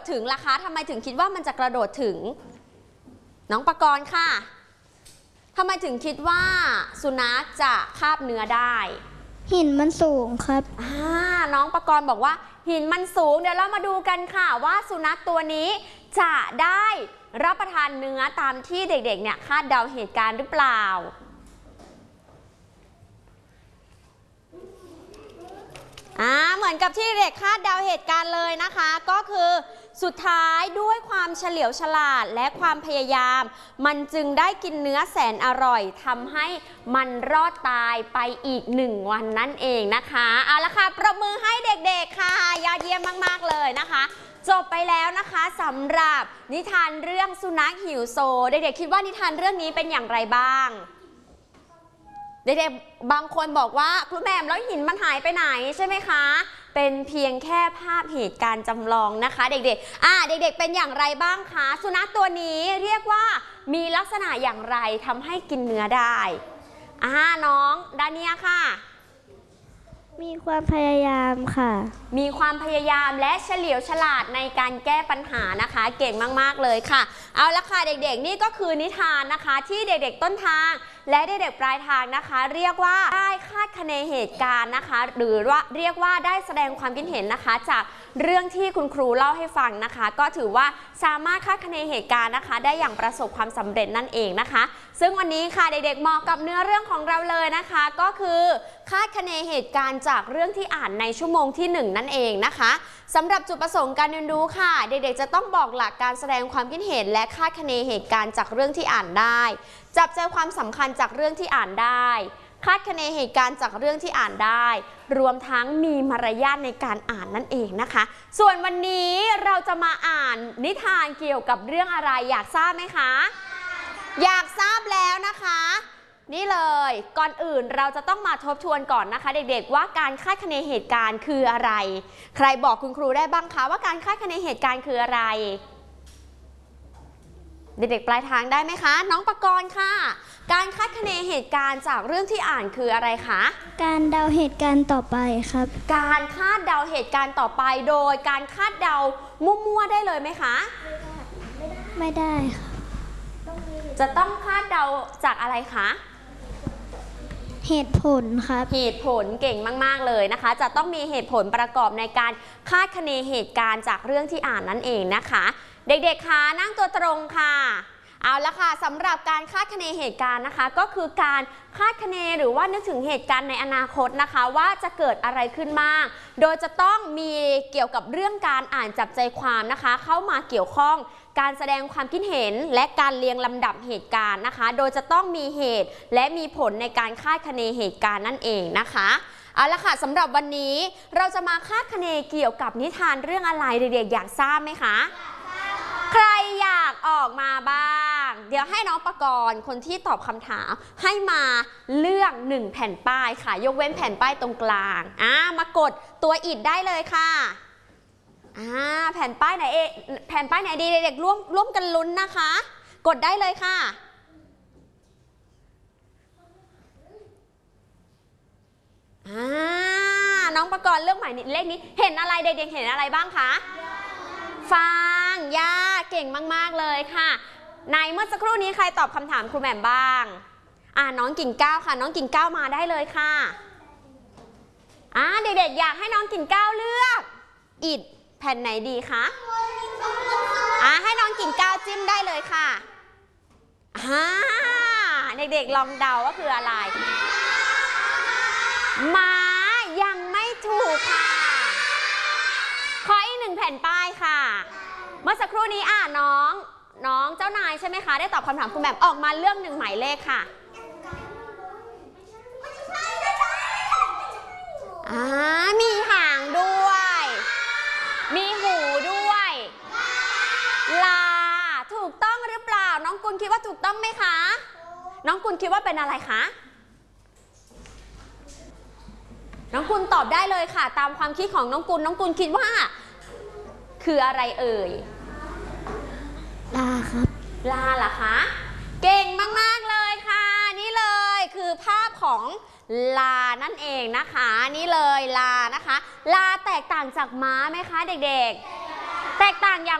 ถึงล่ะคะทำไมถึงคิดว่ามันจะกระโดดถึงน้องปกรณ์ค่ะทำไมถึงคิดว่าสุนัขจะคาบเนื้อได้หินมันสูงครับน้องปกรณ์บอกว่าหินมันสูงเดี๋ยวเรามาดูกันค่ะว่าสุนัขตัวนี้จะได้รับประทานเนื้อตามที่เด็กๆเนี่ยคาดเดาเหตุการณ์หรือเปล่าเหมือนกับที่เด็กคาดเดาเหตุการณ์เลยนะคะก็คือสุดท้ายด้วยความเฉลียวฉลาดและความพยายามมันจึงได้กินเนื้อแสนอร่อยทำให้มันรอดตายไปอีก1 วันนั่นเองนะคะเอาละค่ะปรบมือให้เด็กๆค่ะยอดเยี่ยมมากๆเลยนะคะจบไปแล้วนะคะสำหรับนิทานเรื่องสุนัขหิวโซเด็กๆคิดว่านิทานเรื่องนี้เป็นอย่างไรบ้างเด็กๆบางคนบอกว่าครูแหม่มแล้วหินมันหายไปไหนใช่ไหมคะเป็นเพียงแค่ภาพเหตุการณ์จำลองนะคะเด็กๆเด็กๆเป็นอย่างไรบ้างคะสุนัขตัวนี้เรียกว่ามีลักษณะอย่างไรทำให้กินเนื้อได้น้องดาเนียค่ะมีความพยายามค่ะมีความพยายามและเฉลียวฉลาดในการแก้ปัญหานะคะเก่งมากๆเลยค่ะเอาละค่ะเด็กๆนี่ก็คือนิทานนะคะที่เด็กๆต้นทางและเด็กๆปลายทางนะคะเรียกว่าได้คาดคะเนเหตุการณ์นะคะหรือว่าเรียกว่าได้แสดงความคิดเห็นนะคะจากเรื่องที่คุณครูเล่าให้ฟังนะคะก็ถือว่าสามารถคาดคะเนเหตุการณ์นะคะได้อย่างประสบความสำเร็จนั่นเองนะคะซึ่งวันนี้ค่ะเด็กๆเหมาะกับเนื้อเรื่องของเราเลยนะคะก็คือคาดคะเนเหตุการณ์จากเรื่องที่อ่านในชั่วโมงที่1นั่นเองนะคะสำหรับจุดประสงค์การเรียนรู้ค่ะเด็กๆจะต้องบอกหลักการแสดงความคิดเห็นและคาดคะเนเหตุการณ์จากเรื่องที่อ่านได้จับใจความสำคัญจากเรื่องที่อ่านได้คาดคะเนเหตุการณ์จากเรื่องที่อ่านได้รวมทั้งมีมารยาทในการอ่านนั่นเองนะคะส่วนวันนี้เราจะมาอ่านนิทานเกี่ยวกับเรื่องอะไรอยากทราบไหมคะอยากทราบแล้วนะคะนี่เลยก่อนอื่นเราจะต้องมาทบทวนก่อนนะคะเด็กๆว่าการคาดคะเนเหตุการณ์คืออะไรใครบอกคุณครูได้บ้างคะว่าการคาดคะเนเหตุการณ์คืออะไรเด็กๆปลายทางได้ไหมคะน้องปกรณ์ค่ะการคาดคะเนเหตุการณ์จากเรื่องที่อ่านคืออะไรคะการเดาเหตุการณ์ต่อไปครับการคาดเดาเหตุการณ์ต่อไปโดยการคาดเดามั่วๆได้เลยไหมคะไม่ได้ค่ะจะต้องคาดเดาจากอะไรคะเหตุผลครับเหตุผลเก่งมากๆเลยนะคะจะต้องมีเหตุผลประกอบในการคาดคะเนเหตุการณ์จากเรื่องที่อ่านนั่นเองนะคะเด็กๆคะนั่งตัวตรงค่ะเอาละค่ะสำหรับการคาดคะเนเหตุการณ์นะคะก็คือการคาดคะเนหรือว่านึกถึงเหตุการณ์ในอนาคตนะคะว่าจะเกิดอะไรขึ้นบ้างโดยจะต้องมีเกี่ยวกับเรื่องการอ่านจับใจความนะคะเข้ามาเกี่ยวข้องการแสดงความคิดเห็นและการเรียงลำดับเหตุการณ์นะคะโดยจะต้องมีเหตุและมีผลในการคาดคะเนเหตุการณ์นั่นเองนะคะเอาละค่ะสำหรับวันนี้เราจะมาคาดคะเนเกี่ยวกับนิทานเรื่องอะไรเด็กๆอยากทราบไหมคะใครอยากออกมาบ้างเดี๋ยวให้น้องปกรณ์คนที่ตอบคำถามให้มาเลือก1แผ่นป้ายค่ะยกเว้นแผ่นป้ายตรงกลางมากดตัวอิฐได้เลยค่ะแผ่นป้ายไหนแผ่นป้ายไหนดีเด็กๆร่วมกันลุ้นนะคะกดได้เลยค่ะน้องปกรณ์เลือกหมายเลขนี้เห็นอะไรเด็กๆเห็นอะไรบ้างคะฟางย่าเก่งมากๆเลยค่ะในเมื่อสักครู่นี้ใครตอบคำถามครูแหม่มบ้างน้องกิ่งก้าวค่ะน้องกิ่งก้าวมาได้เลยค่ะเด็กๆอยากให้น้องกิ่งก้าวเลือกอิฐแผ่นไหนดีคะให้น้องกิ่งก้าวจิ้มได้เลยค่ะเด็กๆลองเดาว่าคืออะไรม้ายังไม่ถูกค่ะขออีก1แผ่นป้ายค่ะเมื่อสักครู่นี้น้องเจ้านายใช่ไหมคะได้ตอบคำถามคุณแหม่มออกมาเลือก1หมายเลขค่ะมีหางด้วยมีหูด้วยลาถูกต้องหรือเปล่าน้องกุลคิดว่าถูกต้องไหมคะน้องกุลคิดว่าเป็นอะไรคะน้องกุลตอบได้เลยค่ะตามความคิดของน้องกุลคิดว่าคืออะไรเอ่ยลาครับลาเหรอคะเก่งมากๆเลยค่ะนี่เลยคือภาพของลานั่นเองนะคะนี่เลยลานะคะลาแตกต่างจากม้าไหมคะเด็กๆแตกต่างอย่าง